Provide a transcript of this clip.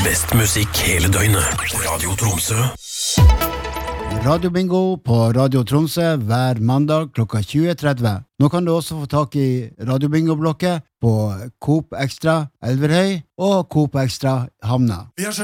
Best musikk hele døgnet. Radio Tromsø. Radio Bingo på Radio Tromsø hver mandag klokka 20.30. Nå kan du også få tak i Radio Bingo-blokket på Coop Extra Elverhøy og Coop Extra Hamna.